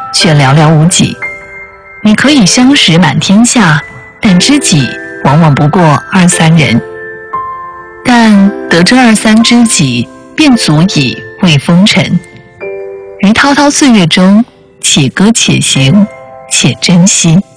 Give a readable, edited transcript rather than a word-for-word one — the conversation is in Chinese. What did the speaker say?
却寥寥无几。你可以相识满天下，但知己往往不过二三人。但得这二三知己，便足以慰风尘。于滔滔岁月中，且歌且行，且珍惜。